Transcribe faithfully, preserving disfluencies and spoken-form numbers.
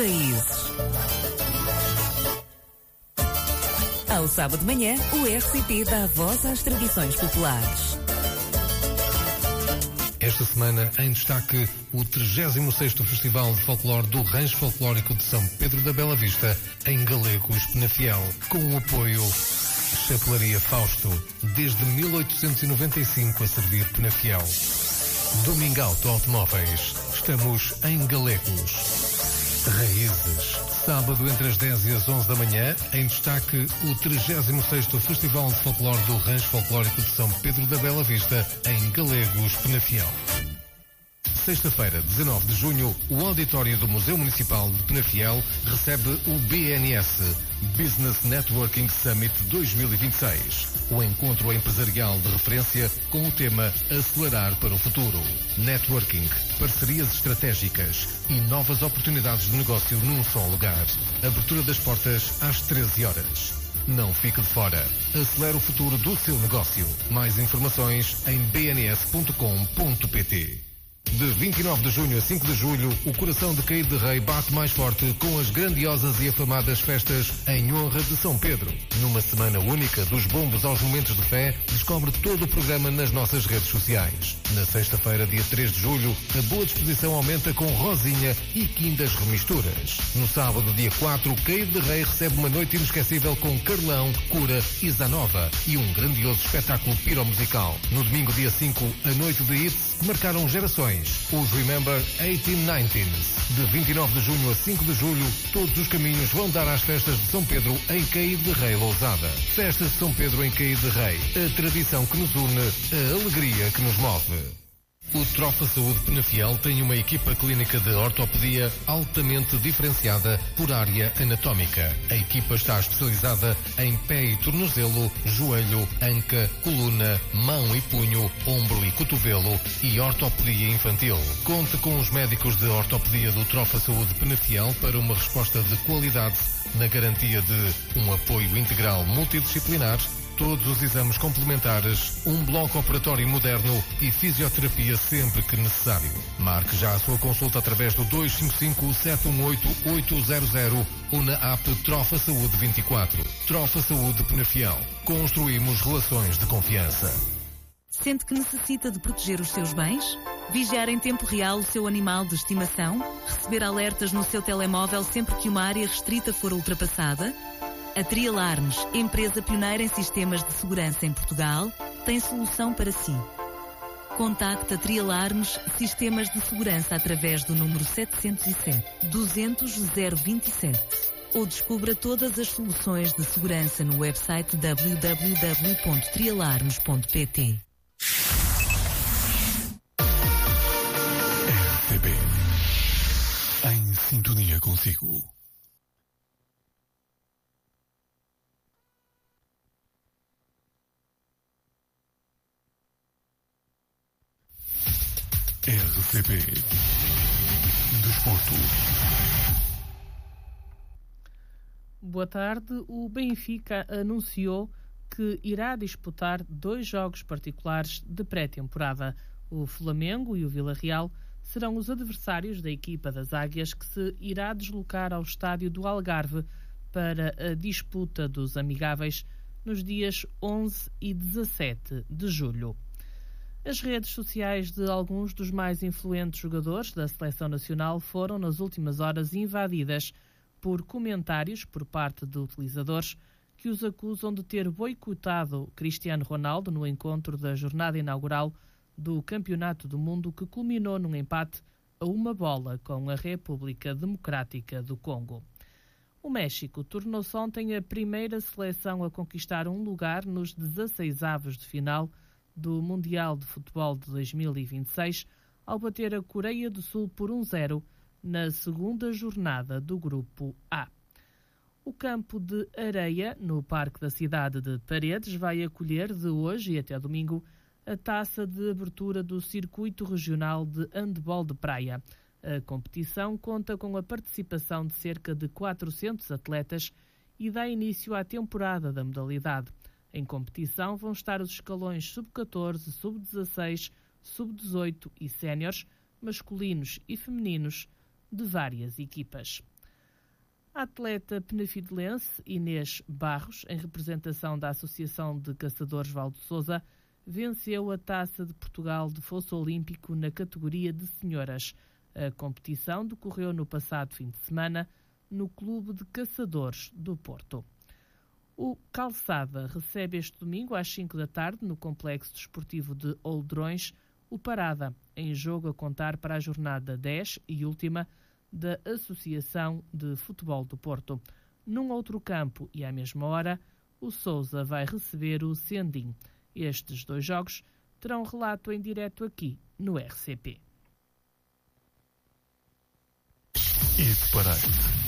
Raízes. Ao sábado de manhã, o R C P dá voz às tradições populares. Esta semana, em destaque, o trigésimo sexto Festival de Folclore do Rancho Folclórico de São Pedro da Bela Vista, em Galegos, Penafiel, com o apoio Chapelaria Fausto, desde mil oitocentos e noventa e cinco a servir Penafiel. Domingauto Automóveis, estamos em Galegos. Raízes, sábado entre as dez e as onze da manhã, em destaque o trigésimo sexto Festival de Folclore do Rancho Folclórico de São Pedro da Bela Vista, em Galegos, Penafiel. Sexta-feira, dezanove de junho, o auditório do Museu Municipal de Penafiel recebe o B N S, Business Networking Summit dois mil e vinte e seis. O encontro empresarial de referência com o tema Acelerar para o Futuro. Networking, parcerias estratégicas e novas oportunidades de negócio num só lugar. Abertura das portas às treze horas. Não fique de fora. Acelera o futuro do seu negócio. Mais informações em b n s ponto com ponto p t. De vinte e nove de junho a cinco de julho, o coração de Caído de Rei bate mais forte com as grandiosas e afamadas festas em honra de São Pedro. Numa semana única, dos bombos aos momentos de fé, descobre todo o programa nas nossas redes sociais. Na sexta-feira, dia três de julho, a boa disposição aumenta com Rosinha e Quindas Remisturas. No sábado, dia quatro, Caído de Rei recebe uma noite inesquecível com Carlão, Cura e Zanova e um grandioso espetáculo piromusical. No domingo, dia cinco, a noite de hits que marcaram gerações. Os Remember eighteen nineteens. De vinte e nove de junho a cinco de julho, todos os caminhos vão dar às festas de São Pedro em Caído de Rei Lousada. Festas de São Pedro em Caído de Rei. A tradição que nos une, a alegria que nos move. O Trofa Saúde Penafiel tem uma equipa clínica de ortopedia altamente diferenciada por área anatómica. A equipa está especializada em pé e tornozelo, joelho, anca, coluna, mão e punho, ombro e cotovelo e ortopedia infantil. Conte com os médicos de ortopedia do Trofa Saúde Penafiel para uma resposta de qualidade na garantia de um apoio integral multidisciplinar, todos os exames complementares, um bloco operatório moderno e fisioterapia sempre que necessário. Marque já a sua consulta através do dois cinco cinco, sete um oito, oito zero zero ou na app Trofa Saúde vinte e quatro. Trofa Saúde Penafiel. Construímos relações de confiança. Sente que necessita de proteger os seus bens? Vigiar em tempo real o seu animal de estimação? Receber alertas no seu telemóvel sempre que uma área restrita for ultrapassada? A Trialarmes, empresa pioneira em sistemas de segurança em Portugal, tem solução para si. Contacte a Trialarmes Sistemas de Segurança através do número sete zero sete, duzentos, zero vinte e sete. Ou descubra todas as soluções de segurança no website w w w ponto trialarmes ponto p t. R C P, em sintonia consigo. R C P Desporto. Boa tarde. O Benfica anunciou que irá disputar dois jogos particulares de pré-temporada. O Flamengo e o Vila Real serão os adversários da equipa das Águias, que se irá deslocar ao estádio do Algarve para a disputa dos amigáveis nos dias onze e dezassete de julho. As redes sociais de alguns dos mais influentes jogadores da Seleção Nacional foram, nas últimas horas, invadidas por comentários por parte de utilizadores que os acusam de ter boicotado Cristiano Ronaldo no encontro da jornada inaugural do Campeonato do Mundo, que culminou num empate a uma bola com a República Democrática do Congo. O México tornou-se ontem a primeira seleção a conquistar um lugar nos dezasseisavos de final do Mundial de Futebol de dois mil e vinte e seis, ao bater a Coreia do Sul por um zero na segunda jornada do Grupo A. O campo de areia, no Parque da Cidade de Paredes, vai acolher de hoje e até domingo a taça de abertura do Circuito Regional de Handebol de Praia. A competição conta com a participação de cerca de quatrocentos atletas e dá início à temporada da modalidade. Em competição vão estar os escalões sub catorze, sub dezasseis, sub dezoito e séniores, masculinos e femininos, de várias equipas. A atleta penafidelense Inês Barros, em representação da Associação de Caçadores Val de Sousa, venceu a Taça de Portugal de Fosso Olímpico na categoria de senhoras. A competição decorreu no passado fim de semana no Clube de Caçadores do Porto. O Calçada recebe este domingo às cinco da tarde no Complexo Desportivo de Oldrões o Parada, em jogo a contar para a jornada dez e última da Associação de Futebol do Porto. Num outro campo e à mesma hora, o Sousa vai receber o Sendim. Estes dois jogos terão relato em direto aqui no R C P. Hit Parade.